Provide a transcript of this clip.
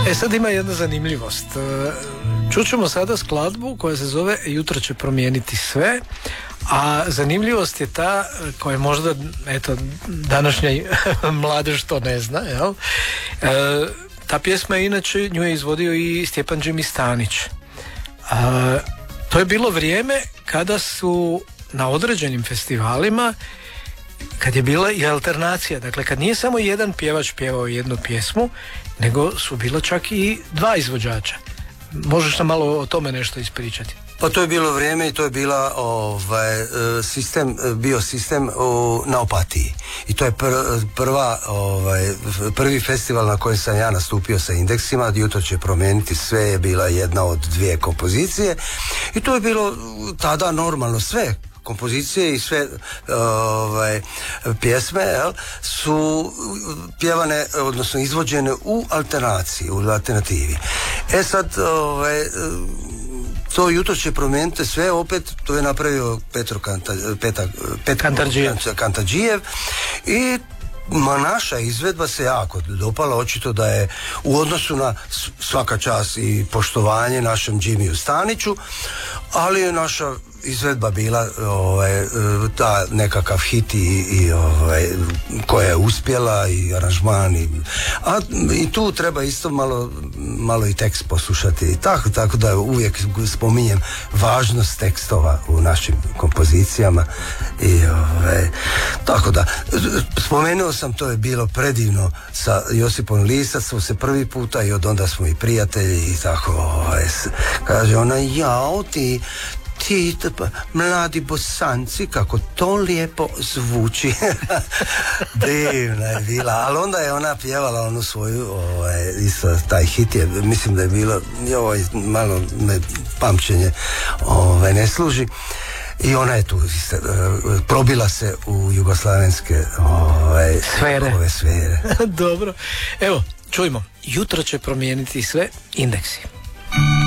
Sad ima jedna zanimljivost. Čućemo sada skladbu koja se zove Jutro će promijeniti sve, a zanimljivost je ta koja možda, eto, današnja mladež to ne zna, jel? Ta pjesma je inače, nju je izvodio i Stjepan Jimmy Stanić. To je bilo vrijeme kada su na određenim festivalima, kad je bila i alternacija, dakle kad nije samo jedan pjevač pjevao jednu pjesmu, nego su bilo čak i dva izvođača. Možeš nam malo o tome nešto ispričati? Pa to je bilo vrijeme i to je bila bio sistem na Opatiji. I to je prvi festival na kojem sam ja nastupio sa Indeksima. Jutro će promijeniti sve je bila jedna od dvije kompozicije. I to je bilo tada normalno sve. Kompozicije i sve pjesme su pjevane, odnosno izvođene u alternativi. Sad to Jutro će promijeniti sve, opet to je napravio Petro Kantadžijev i naša izvedba se jako dopala, očito da je u odnosu na svaka čast i poštovanje našem Jimmyu Staniću, ali je naša izvedba bila ta nekakav hit i koja je uspjela i aranžman i tu treba isto malo i tekst poslušati, tako da uvijek spominjem važnost tekstova u našim kompozicijama i tako da spomenuo sam, to je bilo predivno sa Josipom Lisac, smo se prvi puta i od onda smo i prijatelji i tako kaže ona, jao ti mladi Bosanci, kako to lijepo zvuči. Divna je bila, ali onda je ona pjevala onu svoju isto taj hit je, mislim da je bilo malo me pamćenje ne služi i ona je tu probila se u jugoslavenske sfere. Dobro, evo čujmo, Jutro će promijeniti sve, Indeksi.